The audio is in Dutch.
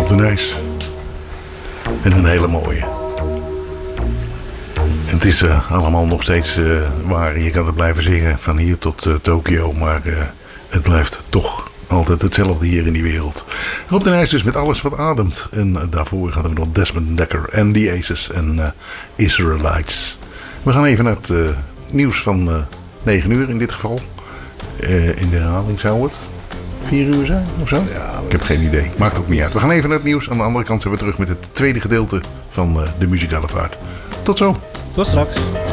Rob de Nijs. En een hele mooie. En het is allemaal nog steeds waar. Je kan het blijven zingen van hier tot Tokio. Maar het blijft toch altijd hetzelfde hier in die wereld. Rob de Nijs dus met alles wat ademt. En daarvoor hadden we nog Desmond Dekker en The Aces en Israelites. We gaan even naar het nieuws van 9 uur in dit geval. In de herhaling zou het 4 uur zijn of zo? Ja, ik heb geen idee. Maakt ook niet uit. We gaan even naar het nieuws. Aan de andere kant zijn we terug met het tweede gedeelte van de muzikale vaart. Tot zo. Tot straks.